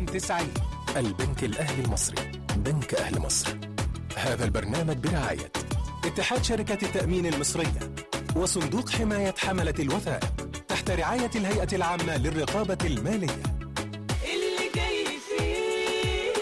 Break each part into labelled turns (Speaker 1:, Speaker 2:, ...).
Speaker 1: 90.
Speaker 2: البنك الأهلي المصري، بنك أهل مصر. هذا البرنامج برعاية
Speaker 1: اتحاد شركة التأمين المصرية وصندوق حماية حملة الوثائق تحت رعاية الهيئة العامة للرقابة المالية.
Speaker 3: اللي جاي فيه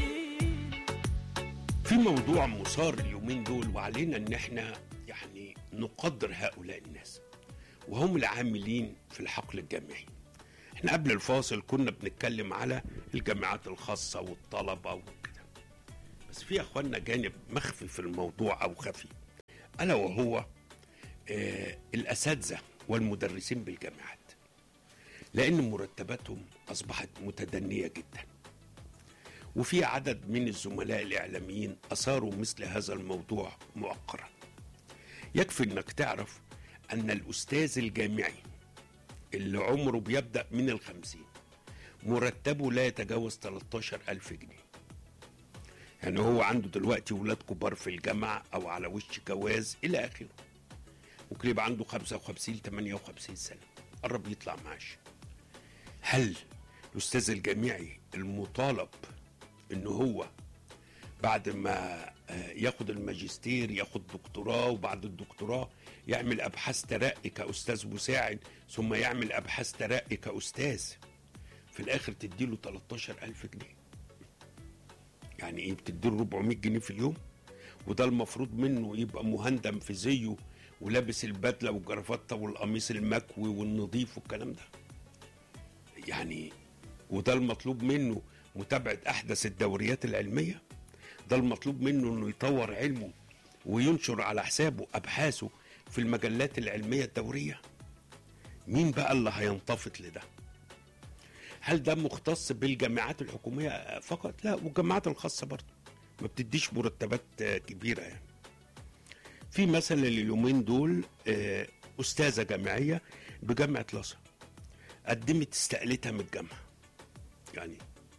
Speaker 4: في موضوع مثار اليومين دول، وعلينا ان احنا يعني نقدر هؤلاء الناس وهم العاملين في الحقل الجامعي. احنا قبل الفاصل كنا بنتكلم على الجامعات الخاصة والطلبة وكده، بس في اخواننا جانب مخفي في الموضوع او خفي، الا وهو الاساتذة والمدرسين بالجامعات، لان مرتباتهم اصبحت متدنية جدا. وفي عدد من الزملاء الإعلاميين أثاروا مثل هذا الموضوع مؤخرا. يكفي أنك تعرف أن الأستاذ الجامعي اللي عمره بيبدأ من 50 مرتبه لا يتجاوز 13,000 جنيه. يعني هو عنده دلوقتي ولاد كبار في الجامعة أو على وش جواز إلى آخره، ممكن يبقى عنده 55 58 سنة، قرب يطلع معاش. هل الأستاذ الجامعي المطالب انه هو بعد ما ياخد الماجستير ياخد دكتوراه، وبعد الدكتوراه يعمل ابحاث ترقي كاستاذ مساعد، ثم يعمل ابحاث ترقي كاستاذ، في الاخر تديله 13,000 جنيه؟ يعني ايه؟ بتديله 400 جنيه في اليوم، وده المفروض منه يبقى مهندم في زيه ولابس البدله والجرافته والقميص المكوي والنظيف والكلام ده. يعني وده المطلوب منه متابعة أحدث الدوريات العلمية، ده المطلوب منه أنه يطور علمه وينشر على حسابه أبحاثه في المجلات العلمية الدورية. مين بقى اللي هينتفض لده؟ هل ده مختص بالجامعات الحكومية فقط؟ لا، والجامعات الخاصة برضه ما بتديش مرتبات كبيرة. يعني في مثلا اليومين دول أستاذة جامعية بجامعة لصا قدمت استقالتها من الجامعة، يعني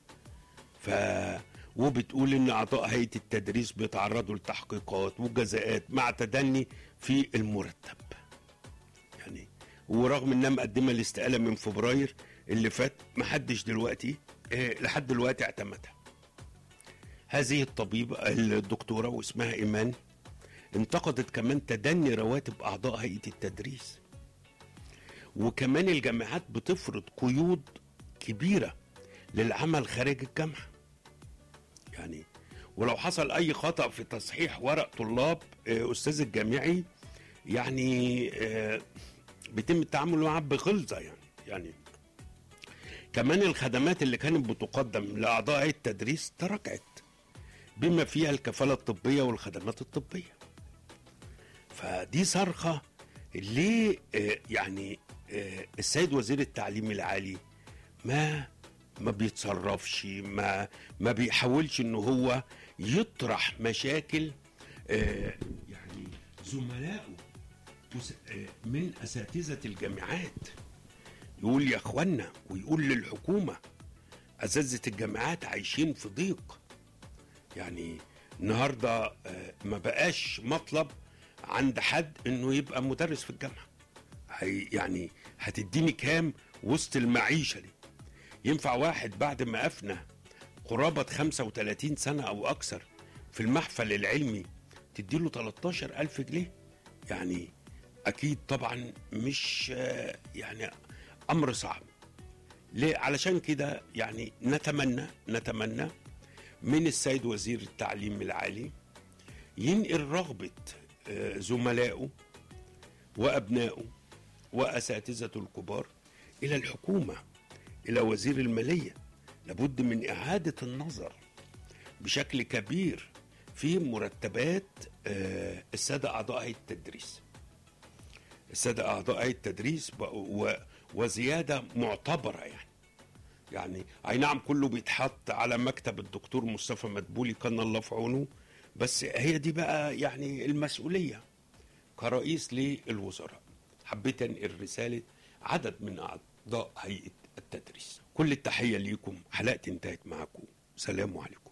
Speaker 4: وبتقول ان اعضاء هيئة التدريس بيتعرضوا لتحقيقات وجزاءات مع تدني في المرتب. يعني ورغم انها مقدمه الاستقاله من فبراير اللي فات، محدش دلوقتي لحد دلوقتي اعتمدها. هذه الطبيبه الدكتوره واسمها ايمان انتقدت كمان تدني رواتب اعضاء هيئة التدريس، وكمان الجامعات بتفرض قيود كبيره للعمل خارج الجامعه. يعني ولو حصل اي خطأ في تصحيح ورق طلاب استاذ الجامعي يعني بيتم التعامل معاه بغلظة. يعني كمان الخدمات اللي كانت بتقدم لاعضاء هيئة التدريس تراجعت، بما فيها الكفالة الطبية والخدمات الطبية. فدي صرخة ليه يعني السيد وزير التعليم العالي ما بيتصرفش، ما بيحاولش انه هو يطرح مشاكل يعني زملائه من اساتذه الجامعات. يقول يا اخوانا، ويقول للحكومه اساتذه الجامعات عايشين في ضيق. يعني النهارده ما بقاش مطلب عند حد انه يبقى مدرس في الجامعه. يعني هتديني كام وسط المعيشه دي؟ ينفع واحد بعد ما أفنى قرابة 35 سنة أو أكثر في المحفل العلمي تديله 13,000 جنيه؟ يعني أكيد طبعا مش يعني أمر صعب. ليه؟ علشان كده يعني نتمنى من السيد وزير التعليم العالي ينقل رغبة زملائه وأبنائه وأساتذته الكبار إلى الحكومة، إلى وزير المالية. لابد من إعادة النظر بشكل كبير في مرتبات السادة أعضاء هيئة التدريس. السادة أعضاء هيئة التدريس وزيادة معتبرة. يعني أي نعم كله بيتحط على مكتب الدكتور مصطفى مدبولي كان الله في عونه، بس هي دي بقى يعني المسؤولية كرئيس للوزراء. حبيت أنقل رسالة عدد من أعضاء هيئة التدريس. كل التحية ليكم، حلقتي انتهت معكم، سلام عليكم.